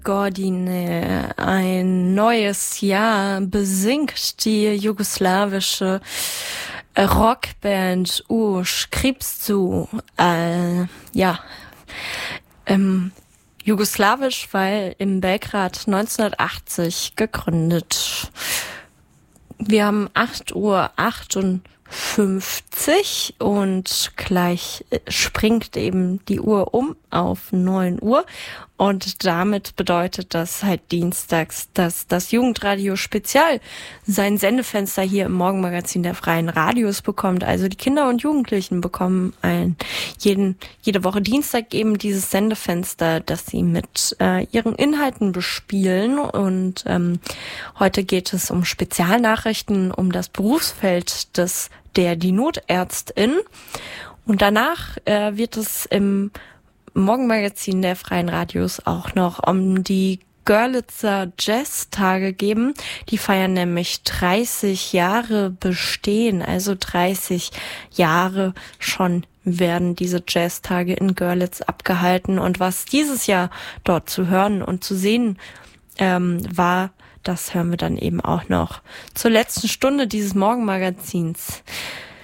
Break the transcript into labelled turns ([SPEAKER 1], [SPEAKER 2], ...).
[SPEAKER 1] Godine, ein neues Jahr, besingt die jugoslawische Rockband U Skripsu. Jugoslawisch, weil in Belgrad 1980 gegründet. Wir haben 8:58 Uhr und gleich springt eben die Uhr um auf 9 Uhr. Und damit bedeutet das halt dienstags, dass das Jugendradio Spezial sein Sendefenster hier im Morgenmagazin der Freien Radios bekommt. Also die Kinder und Jugendlichen bekommen jede Woche Dienstag eben dieses Sendefenster, das sie mit ihren Inhalten bespielen. Und heute geht es um Spezialnachrichten, um das Berufsfeld die Notärztin. Und danach wird es im Morgenmagazin der Freien Radios auch noch um die Görlitzer Jazztage geben. Die feiern nämlich 30 Jahre Bestehen, also 30 Jahre schon werden diese Jazztage in Görlitz abgehalten. Und was dieses Jahr dort zu hören und zu sehen war, das hören wir dann eben auch noch zur letzten Stunde dieses Morgenmagazins.